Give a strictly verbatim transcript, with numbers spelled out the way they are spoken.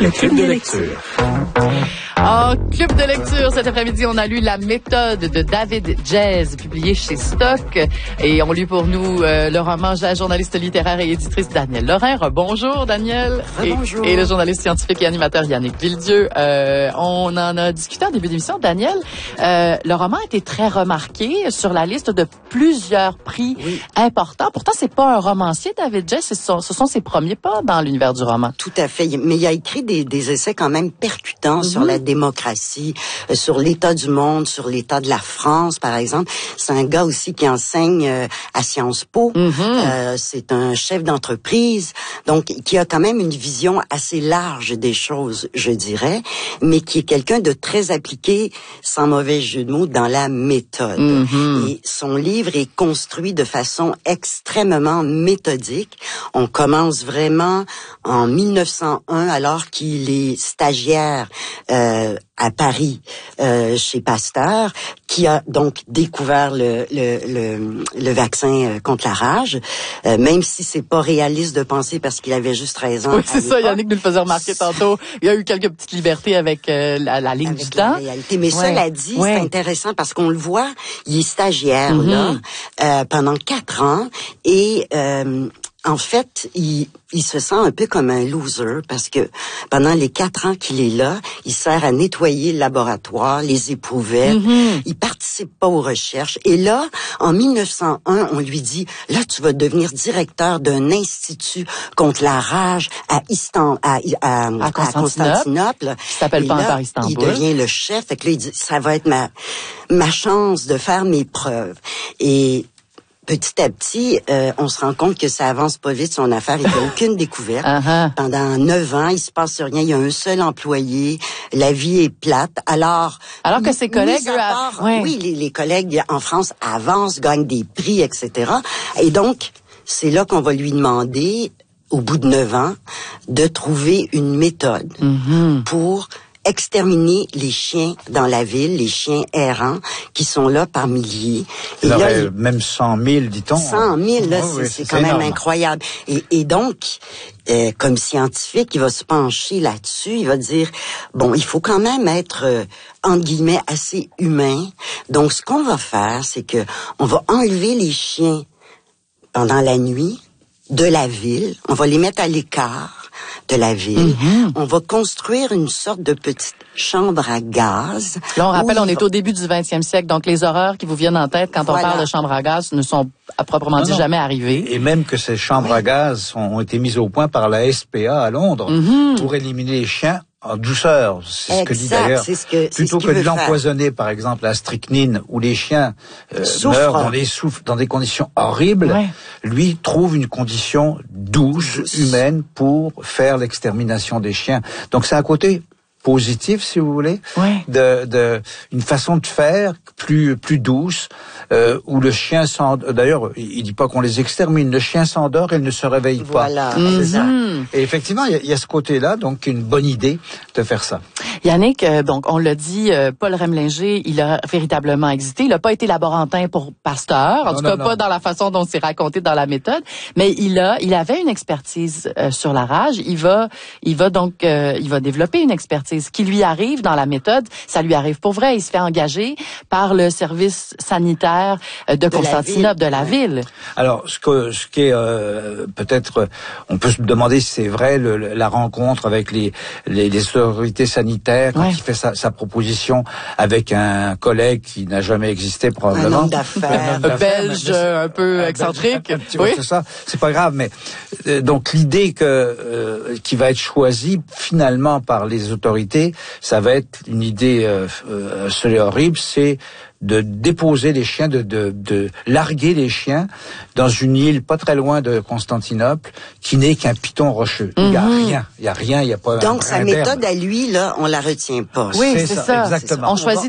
Le club de lecture. En club de lecture, cet après-midi, on a lu La méthode de David Jazz, publié chez Stock. Et on lit pour nous euh, le roman de la journaliste littéraire et éditrice Danielle Lorrain. Bonjour, Danielle. Bonjour. Et, et le journaliste scientifique et animateur Yannick Villedieu. Euh, on en a discuté en début d'émission. Danielle, euh, le roman a été très remarqué sur la liste de plusieurs prix oui. importants. Pourtant, c'est pas un romancier, David Jazz. Ce sont, ce sont ses premiers pas dans l'univers du roman. Tout à fait. Mais il a écrit des, des essais quand même percutants mm-hmm. sur la démocratie, euh, sur l'état du monde, sur l'état de la France, par exemple. C'est un gars aussi qui enseigne euh, à Sciences Po. Mm-hmm. Euh, c'est un chef d'entreprise, donc qui a quand même une vision assez large des choses, je dirais, mais qui est quelqu'un de très appliqué, sans mauvais jeu de mots, dans la méthode. Mm-hmm. Et son livre est construit de façon extrêmement méthodique. On commence vraiment en mille neuf cent un, alors qu'il est stagiaire euh, à Paris euh, chez Pasteur, qui a donc découvert le le le, le vaccin contre la rage, euh, même si c'est pas réaliste de penser parce qu'il avait juste treize ans. Oui, c'est ça, Yannick nous le faisait remarquer tantôt. Il y a eu quelques petites libertés avec euh, la, la ligne avec du temps. Réalité. Mais ouais. cela dit, ouais. c'est intéressant parce qu'on le voit, il est stagiaire mm-hmm. là euh, pendant quatre ans et euh, en fait, il, il se sent un peu comme un loser parce que pendant les quatre ans qu'il est là, il sert à nettoyer le laboratoire, les éprouvettes. Mm-hmm. Il participe pas aux recherches. Et là, en mille neuf cent un, on lui dit, là, tu vas devenir directeur d'un institut contre la rage à Istanbul, à, à, à, à Constantinople. À Constantinople. Qui s'appelle pas encore Istanbul. Il devient le chef. Fait que là, il dit, ça va être ma, ma chance de faire mes preuves. Et petit à petit, euh, on se rend compte que ça avance pas vite, son affaire. Il n'y a aucune découverte. Uh-huh. Pendant neuf ans, il se passe rien. Il y a un seul employé. La vie est plate. Alors, alors que ses collègues, part, ouais. oui, les, les collègues en France avancent, gagnent des prix, et cetera. Et donc, c'est là qu'on va lui demander, au bout de neuf ans, de trouver une méthode mm-hmm. pour exterminer les chiens dans la ville, les chiens errants qui sont là par milliers. Et là, il, même cent mille, dit-on. cent mille, là, oh, c'est, oui, c'est, c'est quand énorme. Même incroyable. Et, et donc, euh, comme scientifique, il va se pencher là-dessus. Il va dire, bon, il faut quand même être, euh, entre guillemets, assez humain. Donc, ce qu'on va faire, c'est que on va enlever les chiens pendant la nuit de la ville. On va les mettre à l'écart de la ville. Mm-hmm. On va construire une sorte de petite chambre à gaz. Là, on rappelle, on va... est au début du vingtième siècle, donc les horreurs qui vous viennent en tête quand voilà. on parle de chambre à gaz ne sont à proprement non, dit non. jamais arrivées. Et même que ces chambres oui. à gaz ont été mises au point par la S P A à Londres mm-hmm. pour éliminer les chiens en douceur. C'est exact, ce que dit d'ailleurs. C'est ce que, c'est Plutôt ce que de l'empoisonner, par exemple, à strychnine, où les chiens euh, meurent dans les souffles, dans des conditions horribles, ouais. lui trouve une condition douce, douce, humaine, pour faire l'extermination des chiens. Donc c'est un côté positif, si vous voulez, ouais. de, de une façon de faire plus plus douce, euh, où le chien s'endort. D'ailleurs, il dit pas qu'on les extermine. Le chien s'endort et il ne se réveille pas. Voilà. C'est ça. Et effectivement, il y, y a ce côté-là, donc une bonne idée de faire ça. Yannick, euh, donc on l'a dit, euh, Paul Remlinger, il a véritablement existé. Il n'a pas été laborantin pour Pasteur, en non, tout non, cas non. pas dans la façon dont c'est raconté dans la méthode, mais il a, il avait une expertise euh, sur la rage. Il va, il va donc, euh, il va développer une expertise. Ce qui lui arrive dans la méthode, ça lui arrive pour vrai. Il se fait engager par le service sanitaire de, de Constantinople, de la ville. Alors, ce que, ce qui est euh, peut-être, on peut se demander si c'est vrai le, la rencontre avec les, les, les autorités sanitaires quand ouais. il fait sa, sa proposition avec un collègue qui n'a jamais existé probablement. Un homme d'affaires, un belge un peu excentrique. Un petit, oui, c'est ça. C'est pas grave, mais euh, donc l'idée que euh, qui va être choisie finalement par les autorités, ça va être une idée euh, euh, horrible, c'est de déposer les chiens, de, de, de larguer les chiens dans une île pas très loin de Constantinople, qui n'est qu'un piton rocheux. Mm-hmm. Il n'y a rien, il n'y a rien, il n'y a pas. Donc un sa méthode d'herbe. À lui, là, on la retient pas. Oui, c'est, c'est ça. ça. Exactement. On choisit